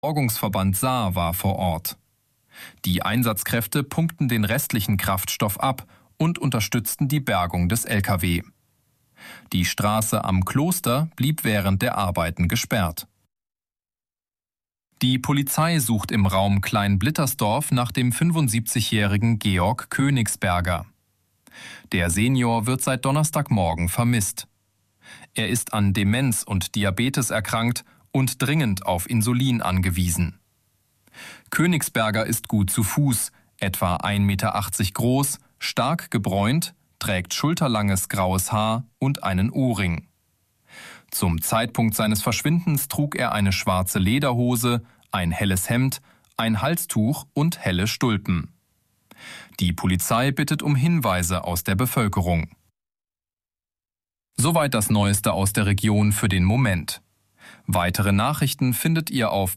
Versorgungsverband Saar war vor Ort. Die Einsatzkräfte pumpten den restlichen Kraftstoff ab und unterstützten die Bergung des LKW. Die Straße am Kloster blieb während der Arbeiten gesperrt. Die Polizei sucht im Raum Klein-Blittersdorf nach dem 75-jährigen Georg Königsberger. Der Senior wird seit Donnerstagmorgen vermisst. Er ist an Demenz und Diabetes erkrankt und dringend auf Insulin angewiesen. Königsberger ist gut zu Fuß, etwa 1,80 Meter groß, stark gebräunt, trägt schulterlanges graues Haar und einen Ohrring. Zum Zeitpunkt seines Verschwindens trug er eine schwarze Lederhose, ein helles Hemd, ein Halstuch und helle Stulpen. Die Polizei bittet um Hinweise aus der Bevölkerung. Soweit das Neueste aus der Region für den Moment. Weitere Nachrichten findet ihr auf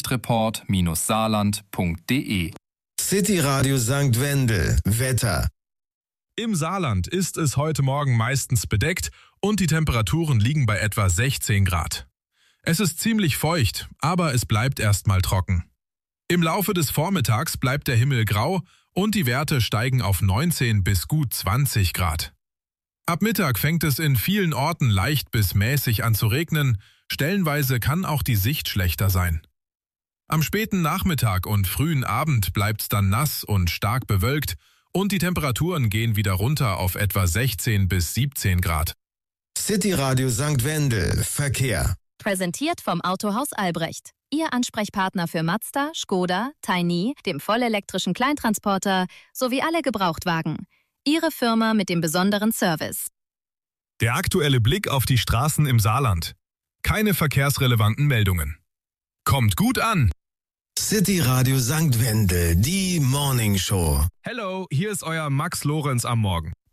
blaulichtreport-saarland.de. City Radio St. Wendel. Wetter. Im Saarland ist es heute Morgen meistens bedeckt und die Temperaturen liegen bei etwa 16 Grad. Es ist ziemlich feucht, aber es bleibt erstmal trocken. Im Laufe des Vormittags bleibt der Himmel grau und die Werte steigen auf 19 bis gut 20 Grad. Ab Mittag fängt es in vielen Orten leicht bis mäßig an zu regnen, stellenweise kann auch die Sicht schlechter sein. Am späten Nachmittag und frühen Abend bleibt es dann nass und stark bewölkt und die Temperaturen gehen wieder runter auf etwa 16 bis 17 Grad. City Radio St. Wendel. Verkehr. Präsentiert vom Autohaus Albrecht. Ihr Ansprechpartner für Mazda, Škoda, Tiny, dem vollelektrischen Kleintransporter sowie alle Gebrauchtwagen. Ihre Firma mit dem besonderen Service. Der aktuelle Blick auf die Straßen im Saarland. Keine verkehrsrelevanten Meldungen. Kommt gut an! City Radio St. Wendel, die Morning Show. Hello, hier ist euer Max Lorenz am Morgen.